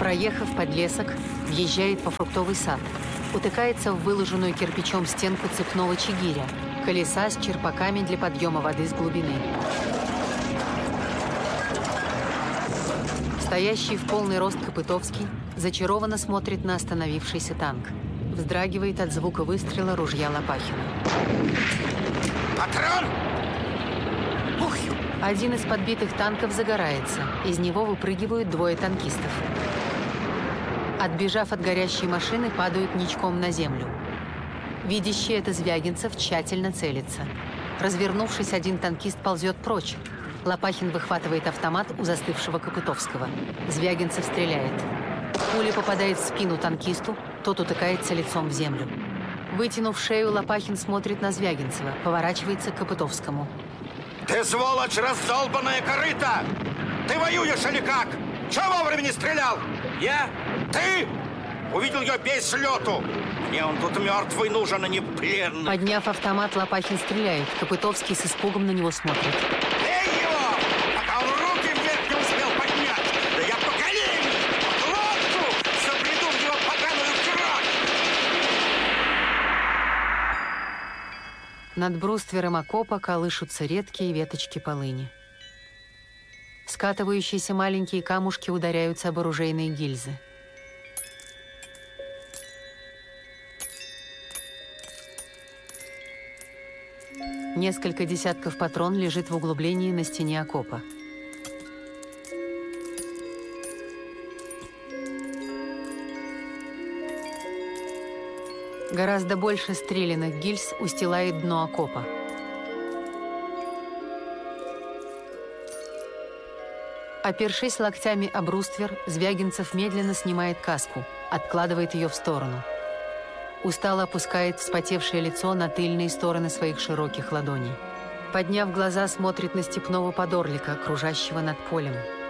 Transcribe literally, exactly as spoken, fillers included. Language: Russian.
Проехав подлесок, въезжает во фруктовый сад. Утыкается в выложенную кирпичом стенку цепного чигиря, колеса с черпаками для подъема воды с глубины. Стоящий в полный рост Копытовский зачарованно смотрит на остановившийся танк. Вздрагивает от звука выстрела ружья Лопахина. Патрон! Ух! Один из подбитых танков загорается. Из него выпрыгивают двое танкистов. Отбежав от горящей машины, падают ничком на землю. Видящий это Звягинцев тщательно целится. Развернувшись, один танкист ползет прочь. Лопахин выхватывает автомат у застывшего Копытовского. Звягинцев стреляет. Пуля попадает в спину танкисту, тот утыкается лицом в землю. Вытянув шею, Лопахин смотрит на Звягинцева, поворачивается к Копытовскому. Ты, сволочь, раздолбанная корыта! Ты воюешь или как? Чего вовремя не стрелял? Я? Ты? Увидел ее без слету. Мне он тут мертвый нужен, а не пленный. Подняв автомат, Лопахин стреляет. Копытовский с испугом на него смотрит. Бей его! Пока он руки вверх не успел поднять! Да я по колени, по глотку забреду в его поганую кровь! Над бруствером окопа колышутся редкие веточки полыни. Скатывающиеся маленькие камушки ударяются об оружейные гильзы. Несколько десятков патрон лежит в углублении на стене окопа. Гораздо больше стрелянных гильз устилает дно окопа. Опершись локтями об бруствер, Звягинцев медленно снимает каску, откладывает ее в сторону. Устало опускает вспотевшее лицо на тыльные стороны своих широких ладоней. Подняв глаза, смотрит на степного подорлика, кружащего над полем.